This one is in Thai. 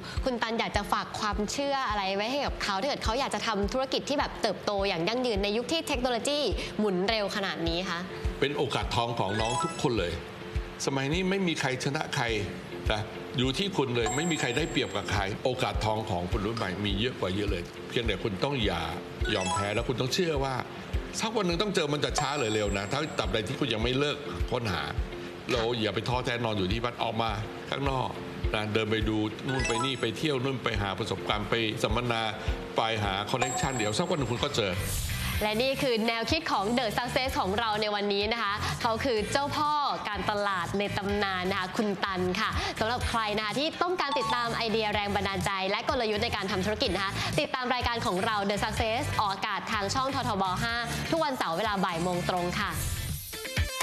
คุณตันอยากจะฝากความเชื่ออะไรไว้ให้กับเขาถ้าเกิดเขาอยากจะทำธุรกิจที่แบบเติบโตอย่างยั่งยืนในยุคที่เทคโนโลยีหมุนเร็วขนาดนี้คะเป็นโอกาสทองของน้องทุกคนเลยสมัยนี้ไม่มีใครชนะใครนะอยู่ที่คุณเลยไม่มีใครได้เปรียบกับใครโอกาสทองของคนรุ่นใหม่มีเยอะกว่าเยอะเลยเพียงแต่คุณต้องอย่ายอมแพ้แล้วคุณต้องเชื่อว่าสักวันหนึ่งต้องเจอมันจะช้าหรือเร็วนะถ้าตราบใดที่คุณยังไม่เลิกค้นหาเราอย่าไปท้อแท้นอนอยู่ที่บ้านออกมาข้างนอกนะเดินไปดูนู่นไปนี่ไปเที่ยวนู่นไปหาประสบการณ์ไปสัมมนาไปหาคอนเนคชั่นเดี๋ยวสักวันหนึ่งคุณก็เจอและนี่คือแนวคิดของ The Success ของเราในวันนี้นะคะเขาคือเจ้าพ่อการตลาดในตำนานนะคะคุณตันค่ะสำหรับใครนะคะที่ต้องการติดตามไอเดียแรงบันดาลใจและกลยุทธ์ในการทำธุรกิจนะคะติดตามรายการของเรา The Success ออกอากาศทางช่องททบ 5 ทุกวันเสาร์เวลาบ่ายโมงตรงค่ะ